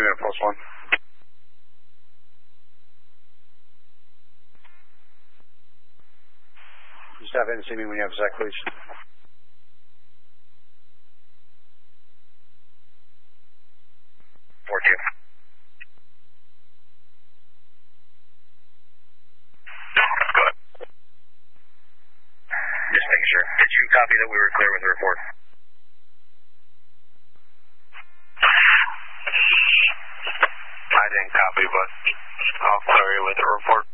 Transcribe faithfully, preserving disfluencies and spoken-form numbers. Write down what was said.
minute, plus one. Just have in and see me when you have a sec, please. four two. Good. Just making sure. Did you copy that we were clear with the report? I didn't copy, but I'll clear you with the report.